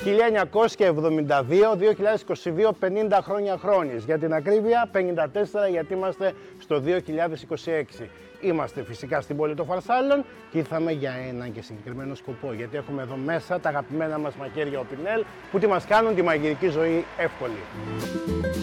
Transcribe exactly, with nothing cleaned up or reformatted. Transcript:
χίλια εννιακόσια εβδομήντα δύο δύο χιλιάδες είκοσι δύο, πενήντα χρόνια χρόνιες. Για την ακρίβεια, πενήντα τέσσερα, γιατί είμαστε στο δύο χιλιάδες είκοσι έξι. Είμαστε φυσικά στην πόλη των Φαρσάλων και ήρθαμε για έναν και συγκεκριμένο σκοπό. Γιατί έχουμε εδώ μέσα τα αγαπημένα μας μακέρια Οπινέλ που τι μας κάνουν τη μαγειρική ζωή εύκολη.